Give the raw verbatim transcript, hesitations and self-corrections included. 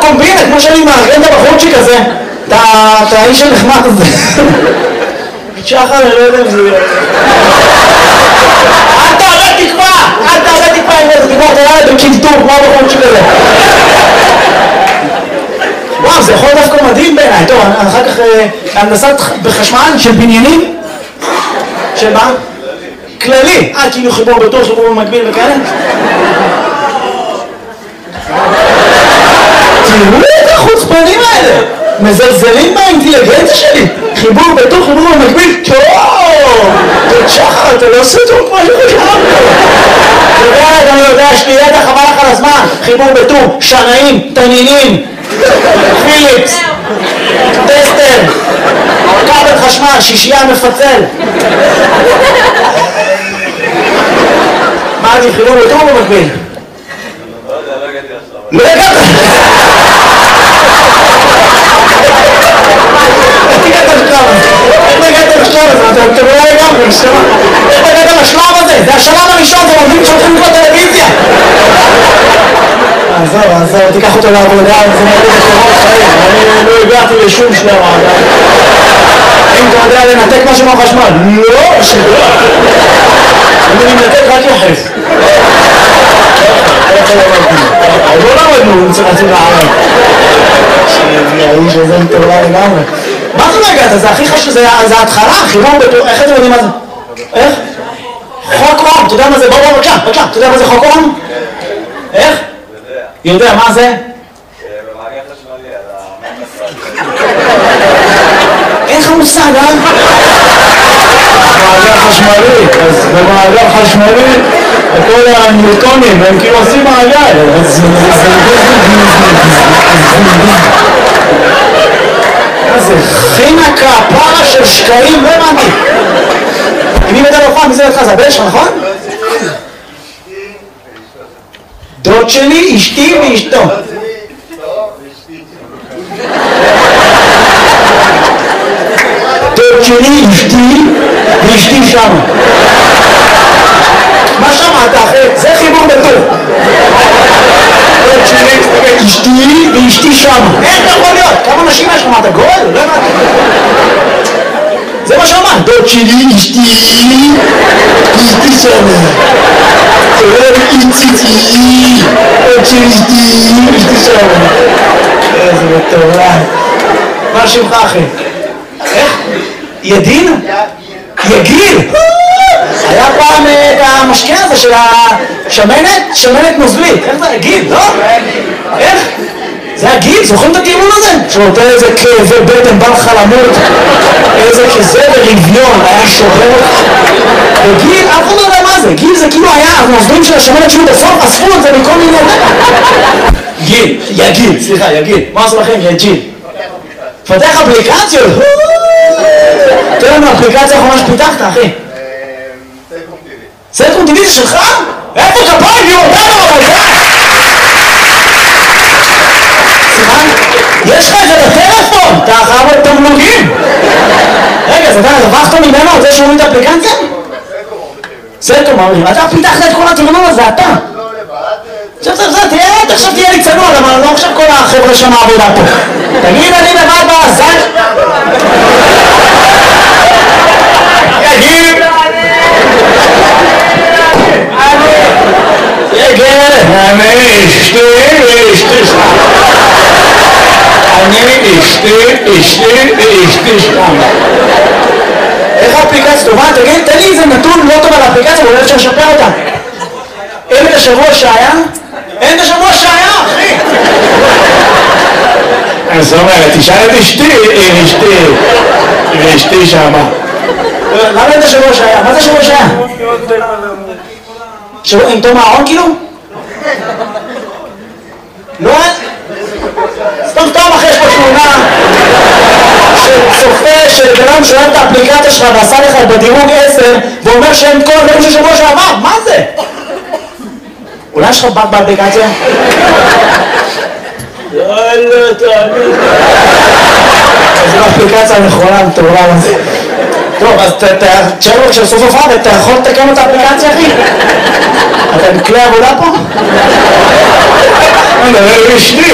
קומבינה, כמו שאני מארגן את הבחורצ'יק הזה, את האיש הנחמד הזה. שחר, אני לא יודע אם זה... אל תאבד תקווה! אל תאבד תקווה עם איזה תקווה, תראה לי בקינטור, כמו הבחורצ'יק הזה. וואו, זה יכול דווקא מדהים בעיניי. טוב, אחר כך הנדסת בחשמל של בניינים? של מה? כללי. אה, כאילו חיבור בטור, חיבור במקביל וכאלה? תראו את החוצפנים האלה! מזלזלים באינטליגנציה שלי! חיבור בטור, חיבור במקביל, טוב! תודה שחר, אתה לא עושה טוב כמו שחשבתי! אתה יודע, אני יודע, יש לי ידע חבל לך על הזמן! חיבור בטור, שנאים, תנינים, פיליפס, טסטר, כבל חשמל, שישייה מפצל. מה אני חיבור בטור במקביל? לא הגעת! איך הגעת לשלב הזה? איך הגעת לשלב הזה? אתם לא לגמרי, נשמע. איך הגעת לשלב הזה? זה השלב הראשון, זה מוביל שהולכים לקרוא טלוויזיה. עזוב, עזוב, תיקח אותו לעבודה, זה מוביל לשלב חיים. אני לא הגעתי לשום שלב עדיין. אם אתה יודע לנתק משהו מהחשמל, לא, שלא. אני מנתק רק יחס. לא למדנו, רצינו לערב. האיש הזה מטורלל לגמרי. מה זה לא הגעת? זה הכי חשוב, זה ההתחלה, חיבור בטור, איך אתם יודעים מה זה? איך? חוק אום, אתה יודע מה זה? בוא בוא בבקשה, בבקשה, אתה יודע מה זה חוק אום? איך? יודע, מה זה? במעגל חשמלי, על המעגל. אין לך מושג, אה? מעגל חשמלי, אז במעגל חשמלי כל הניוטונים הם כאילו עושים מעגל. זה חינה כפרה של שקעים, לא הבנתי. מי מדע לא פעם, מי זה לך? זה הבן שלך, נכון? דוד שלי, אשתי ואשתו. דוד שלי, אשתי ואשתי שם. מה שמעת אחי? זה חיבור בטור. דוד שלי, אשתי ואשתי שם. איך זה יכול להיות? כמה נשים יש לך? מה אתה גול? לא הבנתי. זה מה שאמרת. דוד שלי, אשתי ואשתי שם. איציצי, עוד שלי אשתי, אשתי שם. איזה מטורף. מה שמך אחי? איך? ידין? יגיל? היה פעם את המשקיע הזה של השמנת, שמנת נוזלית. איך זה? גיל, לא? איך? זה הגיל, זוכרים את הטיעון הזה? שנותן איזה כאבי בטן, בא לך למות, איזה כזה ברביון, היה שובר. וגיל, אף אחד לא יודע מה זה, גיל זה כאילו היה, הנוזלים של השמנת שלו בסוף, אספו את זה מכל מיני... גיל, יגיל, סליחה, יגיל. מה עשו לכם? יגיל. פתח אפליקציות? תראה לנו, האפליקציה האחרונה שפיתחת, אחי. סלקום טיווי. סלקום טיווי זה שלך? איפה כפיים? יהיו אותנו, אבל זה... יש לך את זה בטלפון, אתה חייב את תמלוגים. רגע, אז אתה רווחת ממנו על זה שאומרים את האפליקציה? סלקום אומרים, אתה פיתחת את כל התמלון הזה, אתה. עכשיו, עכשיו, תראה, עכשיו תהיה לי צנוע, אבל לא עכשיו כל החבר'ה שם העבודה פה. תגיד, אני לבד בעזן. יגיד. יגיד. אני אשתי ואשתי שם. אני אשתי, אשתי ואשתי שם. איך האפליקציה טובה? תגיד, תן לי איזה נתון לא טוב על האפליקציה, אבל אולי אפשר לשפר אותה. אין את השבוע שהיה? אין את השבוע שהיה, אחי! אז זאת אומרת, תשאל את אשתי, אשתי ואשתי שמה. למה אין את השבוע שהיה? מה זה השבוע שהיה? שבוע עם תום הארון כאילו? לא? סתם סתם אחרי יש פה תמונה של צופה של בנם שאוהב את האפליקציה שלך ועשה לך בדירוג עשר ואומר שאין כל הדברים של שבוע שעבר, מה זה? אולי יש לך בת באפליקציה? יאללה, תעני. זו האפליקציה הנכונה, מטורלל הזה. טוב, אז תשאר לו כשסוף הופעה, אתה יכול לתקן את האפליקציה, אחי? אתה בכלי עבודה פה? אני מדבר אשתי,